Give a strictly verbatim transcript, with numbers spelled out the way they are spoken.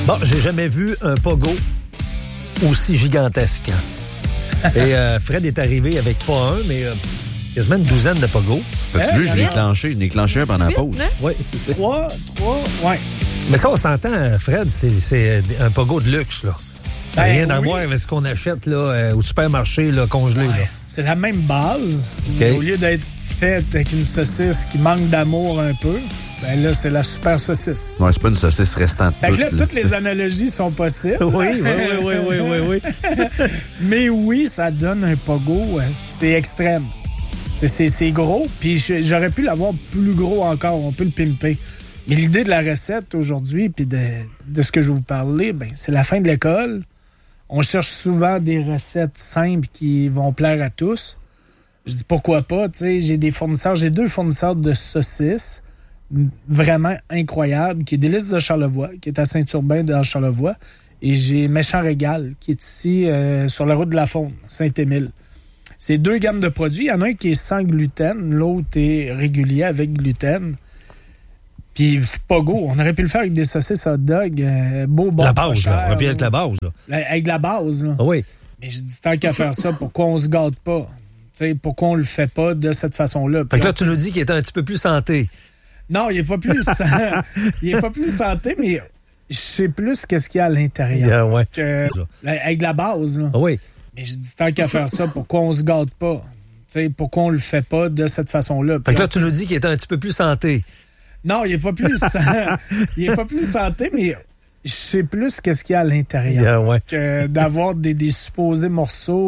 Bon, j'ai jamais vu un pogo aussi gigantesque. Et euh, Fred est arrivé avec pas un, mais euh, quasiment une douzaine de pogos. As-tu vu, je l'ai clenché. Je l'ai clenché un pendant la pause. Oui. Trois, trois, ouais. Mais ça, on s'entend, Fred, c'est, c'est un pogo de luxe, là. Ça n'a Ben, rien à oui. voir avec ce qu'on achète là, euh, au supermarché là, congelé. Ouais. Là. C'est la même base. Okay. Au lieu d'être faite avec une saucisse qui manque d'amour un peu, ben là, c'est la super saucisse. Ouais, c'est pas une saucisse restante. Fait que là, toute, toutes là, les analogies sont possibles. Oui, oui, oui, oui, oui, oui, oui. Mais oui, ça donne un pogo. C'est extrême. C'est, c'est, c'est gros, puis j'aurais pu l'avoir plus gros encore. On peut le pimper. Mais l'idée de la recette aujourd'hui, puis de, de ce que je vais vous parler, ben, c'est la fin de l'école. On cherche souvent des recettes simples qui vont plaire à tous. Je dis pourquoi pas, tu sais, j'ai des fournisseurs, j'ai deux fournisseurs de saucisses vraiment incroyables, qui est Délices de Charlevoix, qui est à Saint-Urbain de Charlevoix, et j'ai Méchant Régal, qui est ici euh, sur la route de la Faune, Saint-Émile. C'est deux gammes de produits. Il y en a un qui est sans gluten, l'autre est régulier avec gluten. Puis pogo, on aurait pu le faire avec des saucisses hot dog, euh, beau, bon, La pas base, cher, là. On aurait pu avec la base, là. Avec la base, là. Ah oui. Mais je dis, tant qu'à faire ça, pourquoi on se gâte pas? T'sais, pourquoi on le fait pas de cette façon-là? Fait que là, on... tu nous dis qu'il est un petit peu plus santé. Non, il est pas plus il est pas plus santé, mais je sais plus qu'est-ce qu'il y a à l'intérieur. Yeah, ouais. Que... Avec la base, là. Ah oui. Mais je dis, tant qu'à faire ça, pourquoi on se gâte pas? T'sais, pourquoi on le fait pas de cette façon-là? Fait que là, on... tu nous dis qu'il est un petit peu plus santé. Non, il est pas plus il est pas plus santé, mais je sais plus qu'est-ce qu'il y a à l'intérieur. Yeah, ouais. Que d'avoir des, des supposés morceaux